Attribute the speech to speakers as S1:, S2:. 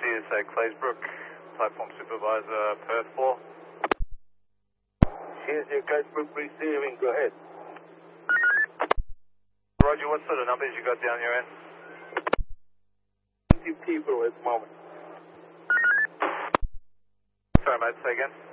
S1: is Claysbrook, platform supervisor, Perth 4.
S2: Here's your Claysbrook receiving, go ahead.
S1: Roger, what sort of numbers you got down your end?
S2: 20 people at the moment.
S1: Sorry mate, say again.